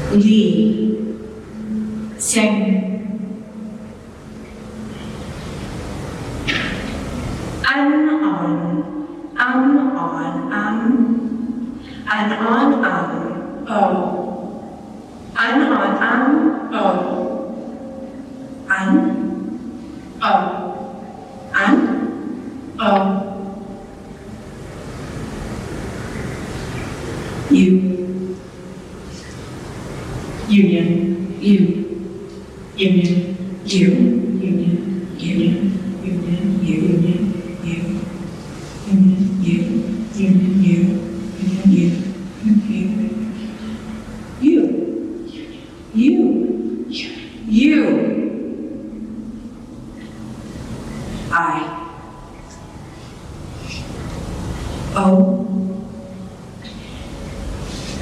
Li, Sing. An, on, an, on, o. An, on, o. An, o. An, o. U, union, union, union, union, union, union, union, union, union, union.